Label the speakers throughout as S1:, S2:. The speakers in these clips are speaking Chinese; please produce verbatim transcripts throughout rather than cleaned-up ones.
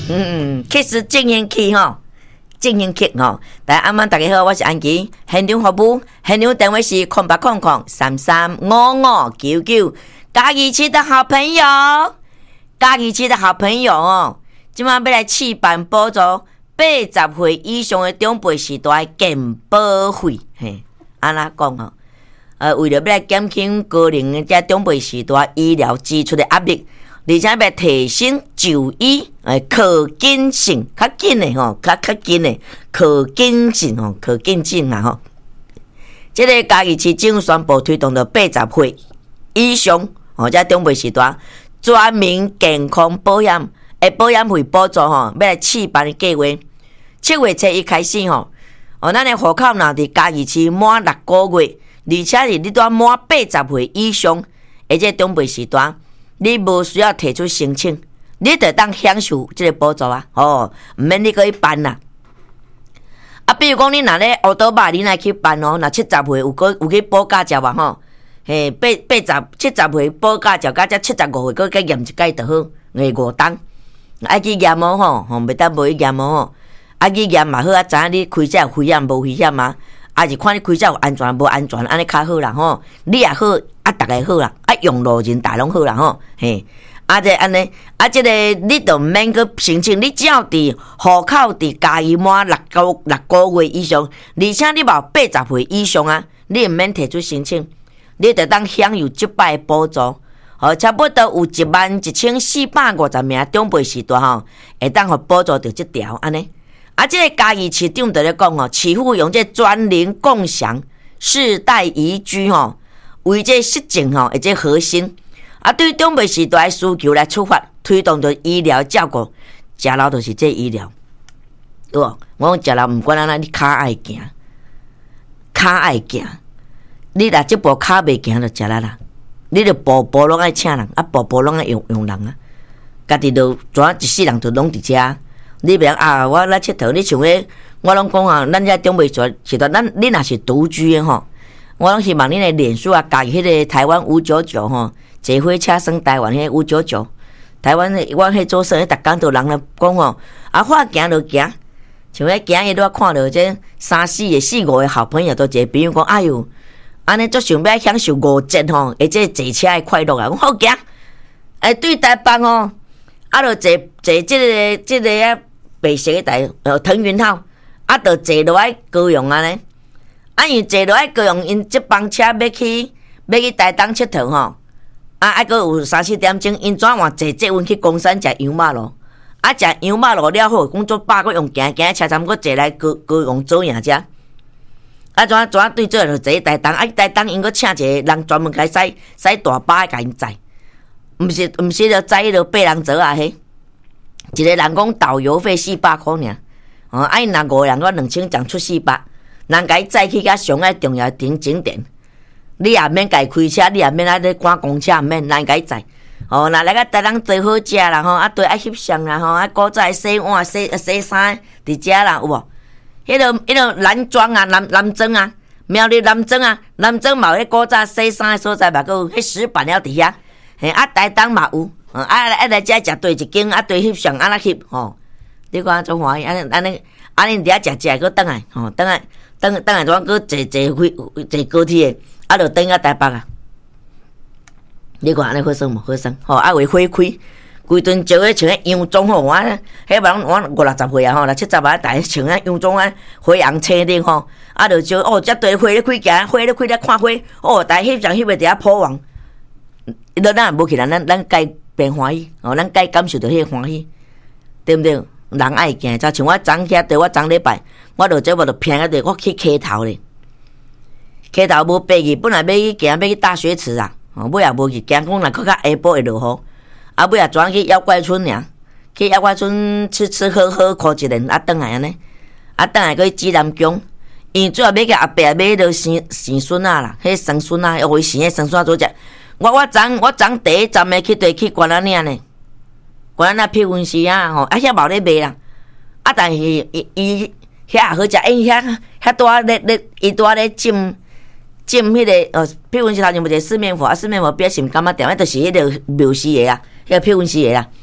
S1: 嗯，确实正兴气吼，正兴气吼。大家晚安，大家好，我是安琪，现场服务，现场电话是空八空空三三五五九九。嘉义市的好朋友，嘉义市的好朋友哦，今晚要来试办补助八十岁以上的长辈时代健保费，嘿，安那讲吼？呃，为了要来减轻高龄的这长辈时代医疗支出的压力。而且要提升就医诶可紧性，较紧诶吼，较较紧诶可紧性吼，可紧性啦吼。即个嘉义市政府宣布推动到八十岁以上吼，即长辈时代全民健康保险诶保险费补助吼，要来试办的计划。七月初一开始吼，哦，咱诶户口若伫嘉义市满六个月，而且是你都满八十岁以上，而且长辈时代。你无需要提出申请，你就当享受这个补助啊！哦，唔免你可以办啦。啊，比如讲你若咧乌多巴，你来去办哦。若七十岁有个有去补驾照啊吼，嘿，八八十七十岁补驾照，加只七十五岁个再验一届就好，月五档。爱去验无吼，吼袂当无去验无吼。爱去验嘛好啊，知影你开车有危险无危险啊？啊是看你开车有安全无安全，安尼较好啦吼。你也好。啊，逐个好啦，啊，用路人大拢好啦吼，嘿，啊，这安尼，啊，这个你都免去申请，你只要伫户口伫嘉义满六个六个月以上，而且你冇八十岁以上啊，你唔免提出申请，你就当享有这摆补助，哦，差不多有一万一千四百五十名长辈时代吼，会当互补助到这条安尼，啊，这个嘉义市长就咧讲吼，市府用这专龄共享世代宜居吼。为这实证吼，或者核心啊，对长辈时代需求来出发，推动着医疗照顾，食老就是这医疗，有无？我讲食老，毋管安怎，你骹爱行，骹爱行，你若即步骹袂行就食啦啦，你着步步拢爱请人，啊，步步拢爱用用人啊，家己就怎一世人就拢伫遮，你袂啊，我来佚佗，你像咧，我拢讲啊，咱遮长辈时代，咱你若是独居的吼。我拢希望恁的脸书啊，加迄个台湾五九九吼，坐火车升台湾迄五九九，台湾的我迄做生意，逐工都人来讲吼，啊，我行就行，像迄行伊都看到这三四个、四五个好朋友都一个朋友讲，哎哟，安尼足想要享受五节吼，而且坐车的快乐啊，我好行，哎，对台北哦，啊，就坐坐即个即个啊，白色的台呃腾云号，啊，就坐落来高雄安尼。啊，因坐落来高雄，因即班车要去要去台东佚佗吼，啊，还佫有三四点钟，因怎换坐捷运去公山食羊肉咯？啊，食羊肉咯了后，工作饱佫用行行车站佫坐来高高雄走赢遮。啊，怎怎对做就坐台东，啊，台东因佫请一个人专门开驶驶大巴甲因载，毋是毋是着载迄落八人座啊嘿，一个人讲导游费四百箍尔，哦，啊，因若五个人佫两千奖出四百。人家载去甲上个重要景景点，你也免家开车，你也免啊咧赶公车，免人家载。哦，若来个台东最好食啦吼，啊对爱翕相啦吼，啊古早洗碗、洗洗衫伫遮啦有无？迄个迄个男装啊、男男装啊、苗栗男装啊、男装嘛有迄古早洗衫的所在嘛，佮有迄石板了伫遐。嘿，啊台东嘛有，啊啊来遮食对一间，啊对翕相安那翕吼。你看做欢喜，安尼安尼安尼伫遐食食，佮倒来吼，倒来。等等下，怎个坐坐飞坐高铁的，啊，就等到台北啊！你看安尼好耍无？好耍吼！啊，为花开，规顿招个穿个洋装吼，我迄帮我五六十岁啊吼，六七十啊，大穿个洋装啊，花红青的吼，啊，就招哦，遮对花咧开行，花咧开咧看花，哦，大翕相翕个伫遐破网，咱咱无去咱咱咱该变欢喜，哦，咱该感受到迄个欢喜，对毋对？人爱行，就像我昨遐对我昨礼拜。我就这无就偏啊！对，我去溪头咧，溪头无爬去，本来要去行，要去大学池啊，哦，尾也无去，惊讲若搁较下晡会落雨，啊，尾也转去妖怪村尔，去妖怪村吃吃喝喝，哭一轮，啊，转来安尼，啊，转来去指南宫，因最后要甲阿伯买迄个生生孙啊啦，迄生孙啊，互伊生迄生孙做食。我我昨我昨第一站的去对去关仔岭呢，关仔岭批文时啊，吼，啊遐无咧卖啦，啊，但是伊伊。遐好食，因遐遐多咧咧，伊多咧浸浸迄个呃，譬如是头前无一个四面佛，啊四面佛表示毋感觉店，迄著是迄个庙师的啊，迄个譬如是的啦。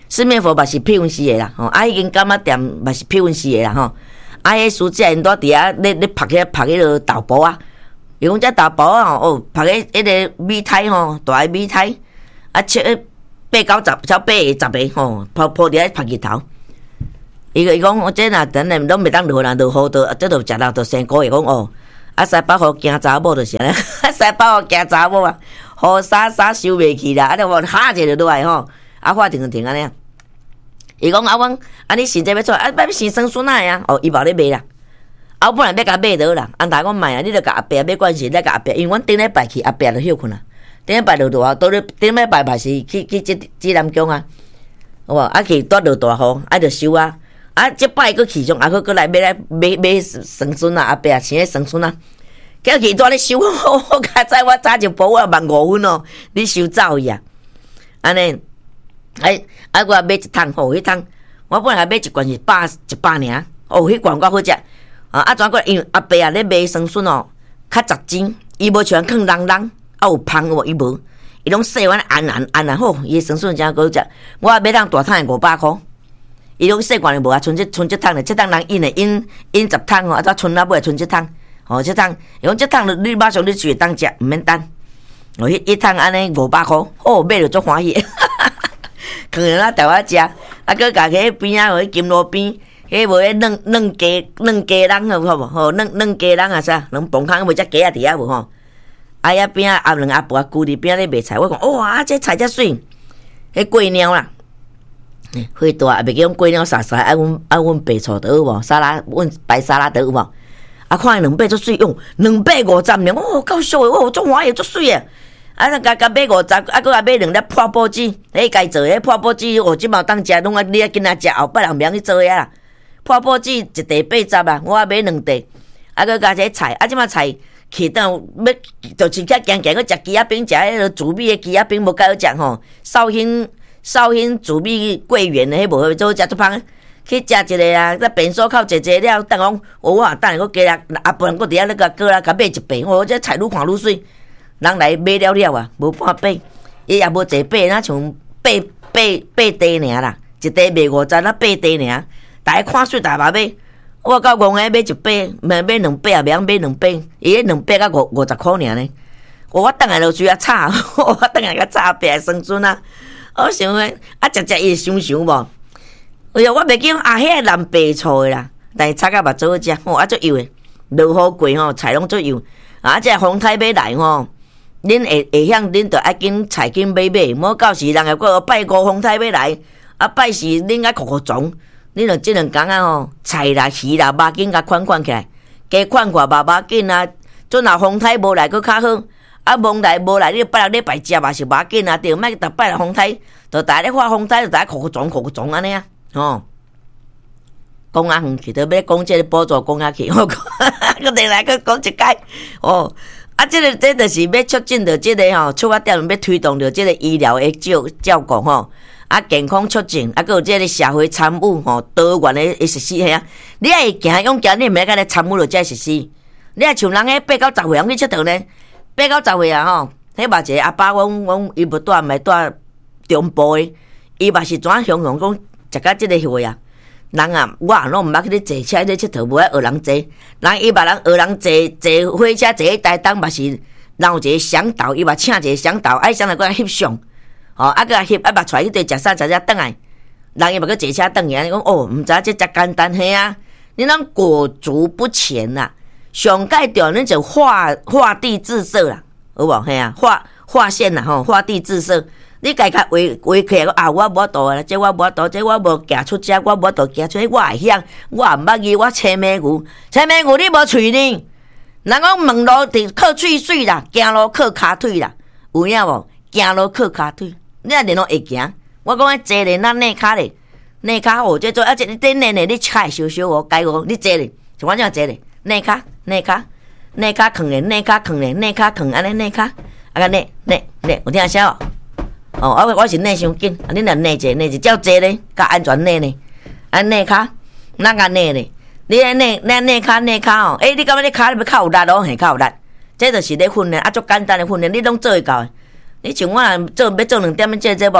S1: 四面佛嘛是批文师的啦，吼，啊，迄间干妈店嘛是批文师的啦，吼，啊，迄书记因伫底下咧咧拍起拍迄个豆包啊，伊讲遮豆包啊，哦，拍起迄个米苔吼，大个米苔，啊，切八九十，超八个十个吼，铺铺伫咧拍日头。伊个伊讲，我这若等下拢袂当落啦，落雨着，这着食到着生果。伊讲哦，啊，西北互惊查某就是安尼，西北互惊查某啊，雨洒洒收袂去啦，啊，着无哈一下就落来吼，啊，发停停安尼。伊讲啊，阮啊，你现在要做啊，要生孙孙仔啊？哦，伊无咧卖啦，啊，我本来要甲买倒啦，安大讲卖啊，你着甲阿伯买关系，来甲阿伯，因为阮顶礼拜去阿伯就休困啦，顶礼拜落大，倒咧顶礼拜嘛是去去即指南宫啊，有无？啊去拄落大雨，啊着收啊。啊！即摆佫去上，啊佫佫来买来买买生孙啊！阿伯啊，生个生孙啊！叫去带咧收，我较早我早就补我万五分哦，你收走伊啊！安尼，哎啊！我买一桶吼，迄桶我本来买一罐是百一百尔，哦，迄罐我好食啊！啊，怎过因为阿伯啊咧买生孙哦，较杂精，伊无像囥人人啊有芳无，伊无，伊拢细碗按按按按好，伊生孙真好食。我买桶大桶五百箍。伊拢细罐的无啊，剩即剩即桶咧，即桶人印的印印十桶哦，啊，再剩啊尾剩即桶，哦，即桶，伊讲即桶你马上你就会当食，毋免等。哦，迄一桶安尼五百箍，哦，买着足欢喜，可能啊带我食，啊，佮家己边仔迄金路边，迄无迄嫩嫩鸡嫩鸡人好无？吼，嫩嫩鸡人啊啥？两磅空无只鸡啊伫遐无吼？啊，遐边仔阿两阿婆姑伫边仔咧卖菜，我讲哇，啊，这菜遮水，迄过鸟啦。花大也袂记讲过鸟啥啥，爱阮爱阮白醋倒有无？沙拉，阮白沙拉倒有无？啊，看伊两百足水，用两百五十呢，哦，够俗诶，哦，足欢喜足水诶。啊，甲甲买五十，啊，佮甲买两粒破布子，迄家做迄破布子，哦，即嘛当食，拢啊你啊囡仔食，后摆人免去做遐啦。破布子一袋八十啊，我买两袋，啊，佮加些菜，啊，即嘛菜去当要就是遐行行，佮食鸡仔饼，食迄个煮米诶鸡仔饼，无介好食吼，绍兴。绍兴煮米桂圆的，迄无好做食足芳。去食一个啊，在便所口坐坐了，等讲，哦，我等下佫加啦，阿婆人佫伫遐咧个过来，甲买一杯，哦，这菜愈看愈水。人来买了了啊，无半杯，伊也无坐八，那像八八八地尔啦，一地卖五十，那八地尔，大家看水大把买。我到戆个买一杯，买买两杯也袂晓买两杯，伊迄两杯甲五五十箍尔呢。我等下就需要炒，我等下甲炒白生孙啊。我想讲，啊，食食伊想想无？哎呀，我袂记啊，迄个蓝白醋的啦，但是炒甲嘛做好食，吼，啊，足油的，落雨过吼，菜拢足油。啊，即个风台要来吼，恁会会晓，恁着爱紧菜紧买买，莫到时人个过拜五风台要来，啊，拜时恁爱酷酷撞，恁着即两工啊吼，菜啦、鱼啦、肉紧甲款款起来，加款款肉肉紧啊，准若风台无来，佫较好。啊，风台无来，你拜六礼拜食嘛是无紧啊，对，莫逐摆来风台，就逐咧发风台，就逐咧酷酷撞酷酷撞安尼啊，吼。讲啊远去，都要讲即个补助讲啊去，我讲，佮另来佮讲一解，哦，啊，即、这个这就是要促进着即个吼，出发点要推动着即个医疗的照照顾吼，啊，健康促进，啊，佮有即个社会参与吼，多元的的实施吓，你爱行勇行，你毋免甲咧参与着即个实施，你爱像人个八九十岁人去佚佗呢？八九十岁啊吼，迄嘛一个阿爸，阮阮伊无住毋系住中部诶，伊嘛是怎样形容讲食到即个岁啊？人啊，我啊拢毋捌去咧坐车咧佚佗，无爱学人坐。人伊别人学人坐坐火车坐台东嘛是，人有一个向导，伊嘛请一个向导，爱向来搁翕相，吼，啊搁翕啊嘛带去对食啥食啥转来，人伊嘛搁坐车转去，安尼讲哦，毋知这遮简单嘿啊，你咱裹足不前呐、啊。上界着恁就画画地自设啦，有无？嘿啊，画画线啦吼，画地自设。你家家画画起来啊，我无法度啦，这我无法度，这我无行出遮，我无法度行出，我会晓，我毋捌字，我青眉牛，青眉牛你无喙呢？人讲问路伫靠喙水啦，行路靠骹腿啦，有影无？行路靠骹腿，你啊连拢会行。我讲坐咧，咱内骹咧，内骹哦，这做啊，这你顶咧咧，你踩小小哦，该哦，你坐咧，像我这样坐咧，内骹。内骹，内骹囥咧，内骹囥咧，内骹囥安尼内骹，啊个内内内，有听晓？哦，我我是内伤紧，啊，恁若内者内者，照坐咧，较安全内呢。啊内骹，哪个内咧？你内内内骹内骹哦，诶，你感觉你骹你要较有力哦，嘿，较有力。这就是咧训练，啊，足简单的训练，你拢做会到。你像我做要做两点钟这节目，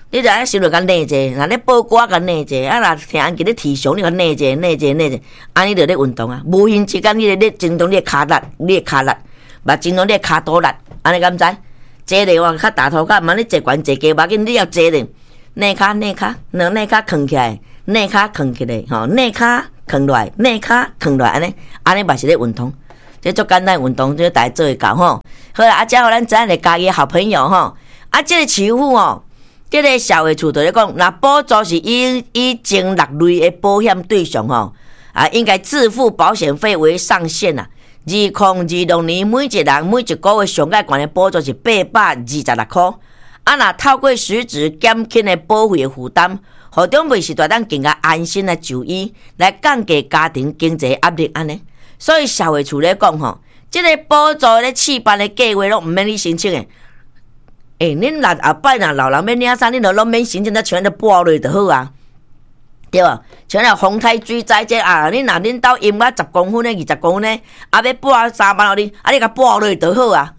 S1: 你著爱想着甲内者，若咧报歌甲内者，啊若听安吉咧提倡你甲内者、内者、内者，安尼著咧运动啊。无形之间，你咧咧增动你骹力，你骹力，嘛增动你骹肚力，安尼敢知？坐咧我较大头壳，嘛你坐悬坐低，无要紧，你要坐咧，内骹内骹，两内骹扛起来，内骹扛起来，吼，内骹扛落来，内骹扛落来，安尼，安尼嘛是咧运动。这足简单运动，这大家做会到吼。好啦，啊，遮互咱知影个家己好朋友吼，啊，这个市府哦，这个社会处就咧讲，若补助是以以前六类的保险对象吼，啊，应该自付保险费为上限啦。二零二六年每一人每一个月上盖悬的补助是八百二十六块，啊，若透过实质减轻的保费的负担，互长辈是大当更加安心来就医，来降低家庭经济压力安尼。所以社会处咧讲吼，即、这个补助咧试办的计划拢毋免你申请诶。诶、欸，恁若后摆若老人要领啥，恁著拢免申请，则全都拨落就好啊，对无？像那风台水灾这啊，恁若恁兜淹啊十公分诶、二十公分诶，啊要拨三万互你，啊你甲拨落就好啊。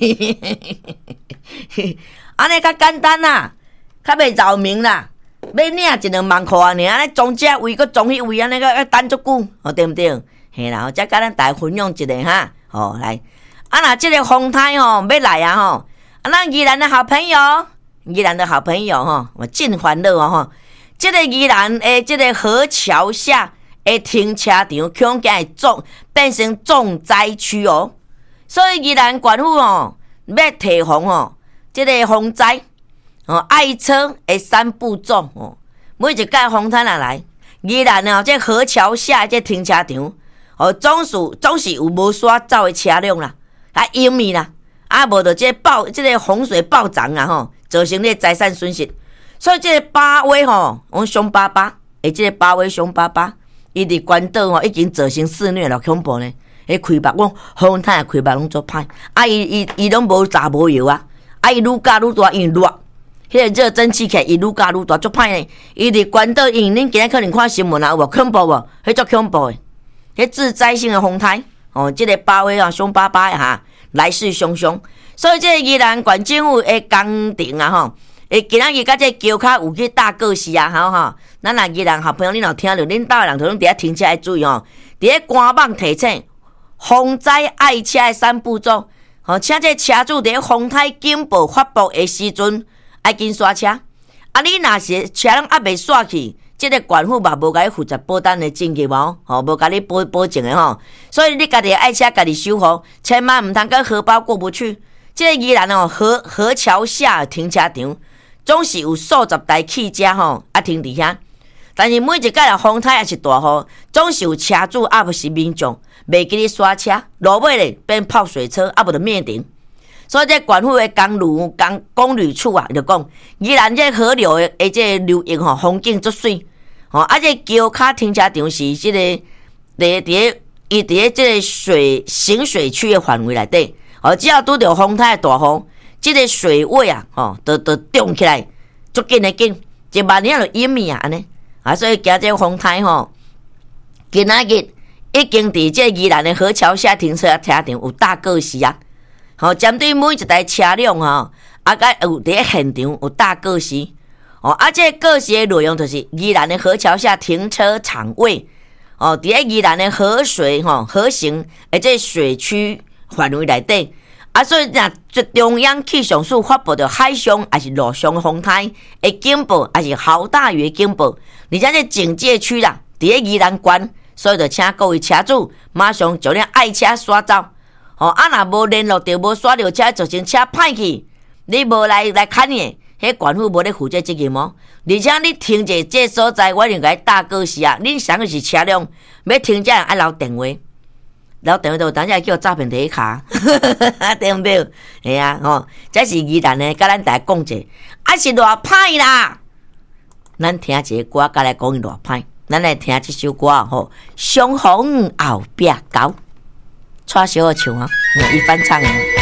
S1: 安尼较简单啦，较袂扰民啦。要领一两万块啊，尔安尼装这位，搁装迄位，安尼个等足久，哦对毋对？嘿啦，吼，则甲咱大家分享一下哈，吼来，啊若即个风台吼要来啊吼，啊咱宜兰的好朋友，宜兰的好朋友吼，我真欢乐哦吼，即个宜兰诶，即个河桥下诶停车场，恐惊会重变成重灾区哦，所以宜兰县府吼要提防吼，即个风灾哦，爱车诶三步骤哦，每一届风台若来，宜兰哦，即河桥下即停车场。哦，总是总是有无刷走的车辆啦，啊淹咪啦，啊无就这暴这个洪水暴涨啦吼，造成你财产损失。所以这个八威吼，我凶巴巴，诶，这个八威凶巴巴，伊伫关岛吼已经造成肆虐了，恐怖呢。迄开目讲风台开目拢做歹，啊伊伊伊拢无炸无油啊，啊伊愈加愈大，因热，迄个热蒸汽起伊愈加愈大，足歹呢。伊伫关岛，因恁今日可能看新闻啊，有无恐怖无？迄足恐怖的。迄致灾性的风台，哦，即、这个八威啊，凶巴巴哈，来势汹汹。所以这个宜兰县政府的工程啊，吼，诶，今仔日甲这桥骹有去大过事啊，吼吼。咱若宜兰好朋友，恁若听着，恁兜的人头拢伫遐停车要注意吼，伫遐官网提醒风灾爱车的三步骤，吼，请这车主伫风台警报发布的时阵，爱紧煞车。啊，你若是车拢还袂煞去。即个县府嘛无甲你负责保单的证据无，吼，无甲你保保证的吼，所以你家己爱车家己修好，千万毋通跟荷包过不去。即、这个宜兰哦，河河桥下停车场总是有数十台汽车吼啊停伫遐，但是每一届的风台也是大雨，总是有车主啊不是民众袂记咧刷车，落尾咧变泡水车啊无就灭顶。所以这县府的公路公公旅处啊，就讲宜兰这河流的诶这流域吼风景足水。哦，啊，这桥骹停车场是即、这个伫伫伊伫即个水行水区的范围内底。哦，只要拄着风台大雨，即、这个水位啊，吼、哦，都都涨起来，足紧的紧，一万年就淹咪啊安尼。啊，所以今这风台吼，今仔日已经伫即宜兰的河桥下停车场有大过事啊。吼、哦，针对每一台车辆吼，啊，甲有伫现场有大过事。哦，啊，这个事的内容就是宜兰的河桥下停车场位，哦，伫咧宜兰的河水吼、哦、河行，而且水区范围内底，啊，所以若中央气象署发布的海上还是陆上风台的警报，还是豪大雨的警报，而且这警戒区啦，伫咧宜兰县，所以就请各位车主马上将恁爱车刷走，哦，啊，若无联络到，无刷到车，造成车歹去，你无来来看你。迄县府无咧负责责任哦，而且你停者这所在，我应该大过事啊！恁想的是车辆要停者爱留电话，留电话就等下叫诈骗第一卡，对毋对？系啊，吼，这是宜兰的，甲咱大家讲者，啊是偌歹啦！咱听一个歌，甲来讲伊偌歹，咱来听这首歌吼，相逢后壁高，蔡小儿唱啊，伊翻唱的。